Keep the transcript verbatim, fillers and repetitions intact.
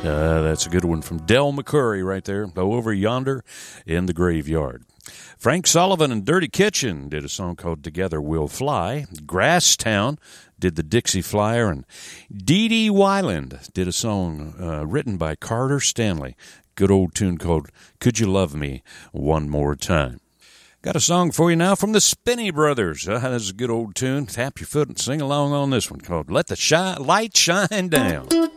Uh, that's a good one from Del McCurry right there, over yonder in the graveyard. Frank Sullivan and Dirty Kitchen did a song called Together We'll Fly. Grasstown did the Dixie Flyer, and Dee Dee Wyland did a song uh, written by Carter Stanley. Good old tune called Could You Love Me One More Time. Got a song for you now from the Spinney Brothers. Uh, that's a good old tune. Tap your foot and sing along on this one called Let the Shi- Light Shine Down.